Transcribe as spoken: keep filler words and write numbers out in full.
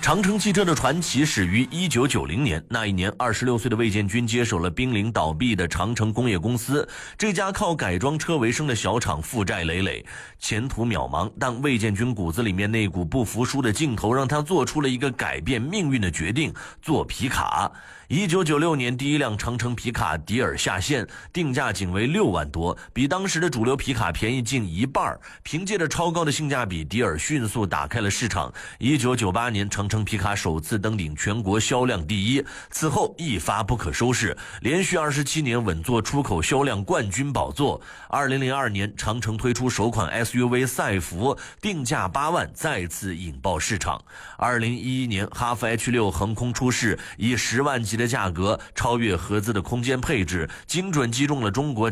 长城汽车的传奇始于一九九零年，那一年二十六岁的魏建军接手了濒临倒闭的长城工业公司。这家靠改装车为生的小厂负债累累，前途渺茫，但魏建军骨子里面那股不服输的劲头让他做出了一个改变命运的决定，做皮卡。一九九六年，第一辆长城皮卡迪尔下线，定价仅为六万多，比当时的主流皮卡便宜近一半。凭借着超高的性价比，迪尔迅速打开了市场。一九九八年，长城皮卡首次登顶全国销量第一，此后一发不可收拾，连续二十七年稳坐出口销量冠军宝座。二零零二年，长城推出首款 S U V 赛弗，定价八万，再次引爆市场。二零一一年，哈弗 H 六 横空出世，以十万级的价格超越合资的空间配置，精准击中了中国